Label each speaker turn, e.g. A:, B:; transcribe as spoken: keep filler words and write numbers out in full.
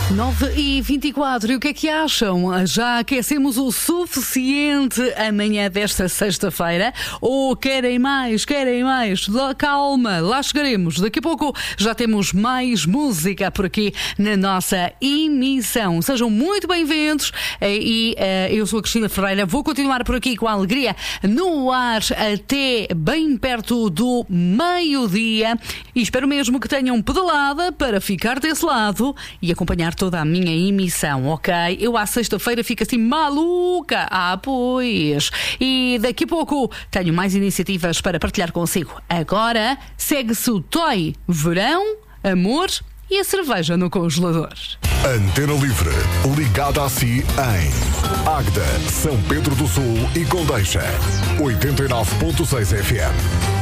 A: nove e vinte e quatro, e o que é que acham? Já aquecemos o suficiente amanhã desta sexta-feira? Ou querem mais? Querem mais? Calma, lá chegaremos. Daqui a pouco já temos mais música por aqui na nossa emissão. Sejam muito bem-vindos e uh, eu sou a Cristina Ferreira. Vou continuar por aqui com a alegria no ar até bem perto do meio-dia e espero mesmo que tenham pedalada para ficar desse lado e acompanhar toda a minha emissão, ok? Eu à sexta-feira fico assim maluca. Ah, pois. E daqui a pouco tenho mais iniciativas para partilhar consigo. Agora segue-se o Toy Verão, Amor e a cerveja no congelador.
B: Antena Livre, ligada a si em Águeda, São Pedro do Sul e Condeixa. oitenta e nove ponto seis F M.